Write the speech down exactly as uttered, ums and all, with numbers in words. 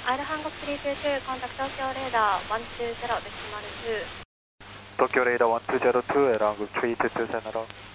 アイルハンゴスリーツーツー、コンタクト東京レーダーワンツーゼロデシマルツー。 東京レーダーワンツーゼロツー、エラーハンゴスリーツーツー、さよなら。